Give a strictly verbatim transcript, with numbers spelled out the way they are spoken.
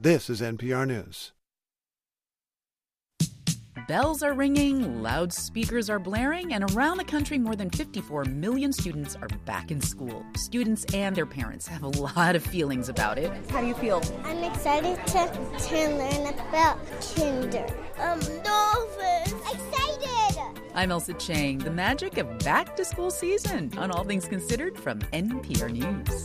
This is N P R News. Bells are ringing, loudspeakers are blaring, and around the country, more than fifty-four million students are back in school. Students and their parents have a lot of feelings about it. How do you feel? I'm excited to, to learn about kinder. I'm nervous. Excited! I'm Elsa Chang. The magic of back-to-school season on All Things Considered from N P R News.